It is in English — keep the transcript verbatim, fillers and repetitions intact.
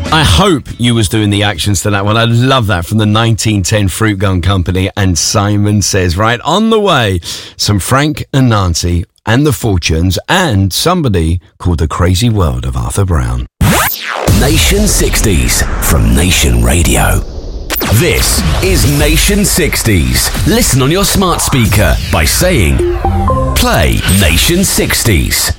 I hope you was doing the actions to that one. I love that from the nineteen ten Fruit Gun Company and Simon Says. Right, on the way, some Frank and Nancy and the Fortunes and somebody called The Crazy World of Arthur Brown. Nation sixties from Nation Radio. This is Nation sixties. Listen on your smart speaker by saying, play Nation sixties.